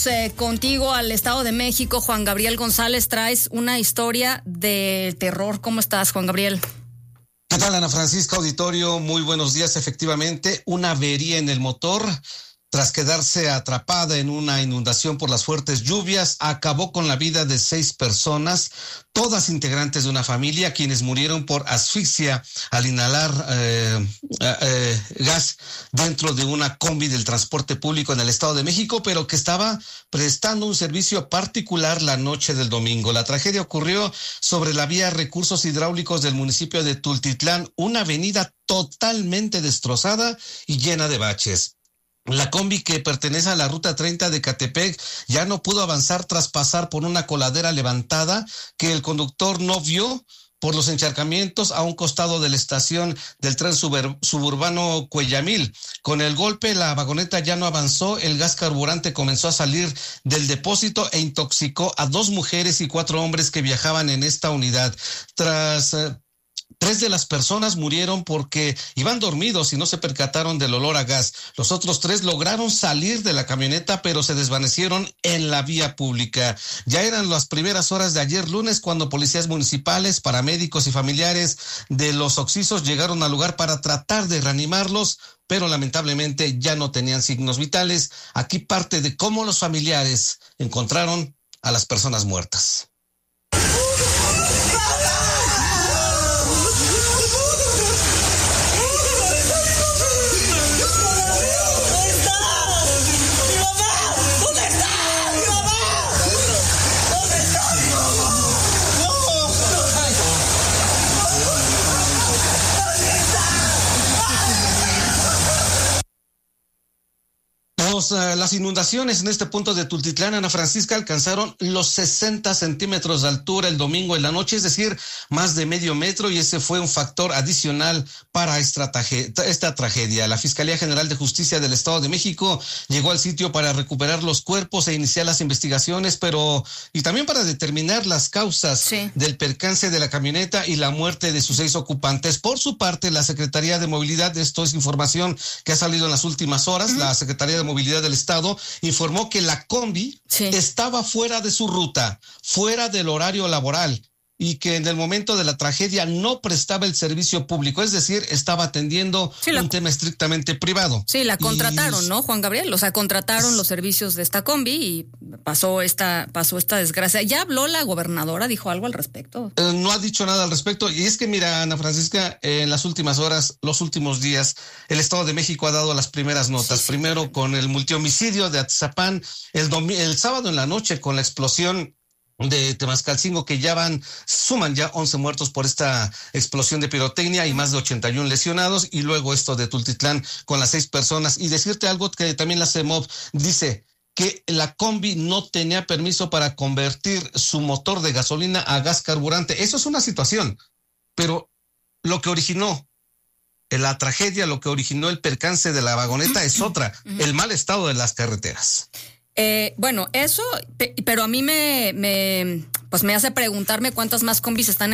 contigo al Estado de México. Juan Gabriel González, traes una historia de terror. ¿Cómo estás, Juan Gabriel? ¿Qué tal, Ana Francisca, auditorio? Muy buenos días. Efectivamente, una avería en el motor, tras quedarse atrapada en una inundación por las fuertes lluvias, acabó con la vida de 6 personas, todas integrantes de una familia, quienes murieron por asfixia al inhalar gas dentro de una combi del transporte público en el Estado de México, pero que estaba prestando un servicio particular la noche del domingo. La tragedia ocurrió sobre la vía Recursos Hidráulicos del municipio de Tultitlán, una avenida totalmente destrozada y llena de baches. La combi, que pertenece a la ruta 30 de Catepec, ya no pudo avanzar tras pasar por una coladera levantada que el conductor no vio por los encharcamientos a un costado de la estación del tren suburbano Cuellamil. Con el golpe, la vagoneta ya no avanzó, el gas carburante comenzó a salir del depósito e intoxicó a 2 mujeres y 4 hombres que viajaban en esta unidad. Tras 3 de las personas murieron porque iban dormidos y no se percataron del olor a gas. Los otros 3 lograron salir de la camioneta, pero se desvanecieron en la vía pública. Ya eran las primeras horas de ayer lunes cuando policías municipales, paramédicos y familiares de los occisos llegaron al lugar para tratar de reanimarlos, pero lamentablemente ya no tenían signos vitales. Aquí parte de cómo los familiares encontraron a las personas muertas. Las inundaciones en este punto de Tultitlán, Ana Francisca, alcanzaron los 60 centímetros de altura el domingo en la noche, es decir, más de medio metro, y ese fue un factor adicional para esta tragedia. La Fiscalía General de Justicia del Estado de México llegó al sitio para recuperar los cuerpos e iniciar las investigaciones, y también para determinar las causas del percance de la camioneta y la muerte de sus 6 ocupantes. Por su parte, la Secretaría de Movilidad, esto es información que ha salido en las últimas horas, la Secretaría de Movilidad del Estado informó que la combi estaba fuera de su ruta, fuera del horario laboral, y que en el momento de la tragedia no prestaba el servicio público, es decir, estaba atendiendo un tema estrictamente privado. Sí, la contrataron, ¿no, Juan Gabriel? O sea, contrataron los servicios de esta combi y pasó esta desgracia. ¿Ya habló la gobernadora? ¿Dijo algo al respecto? No ha dicho nada al respecto, y es que mira, Ana Francisca, en las últimas horas, los últimos días, el Estado de México ha dado las primeras notas. Primero con el multihomicidio de Atzapán, el sábado en la noche con la explosión de Temascalcingo, que suman ya 11 muertos por esta explosión de pirotecnia y más de 81 lesionados, y luego esto de Tultitlán con las 6 personas. Y decirte algo que también la CEMOV dice, que la combi no tenía permiso para convertir su motor de gasolina a gas carburante. Eso es una situación, pero lo que originó la tragedia, lo que originó el percance de la vagoneta es otra, el mal estado de las carreteras. Bueno, eso, pero a mí me hace preguntarme cuántas más combis están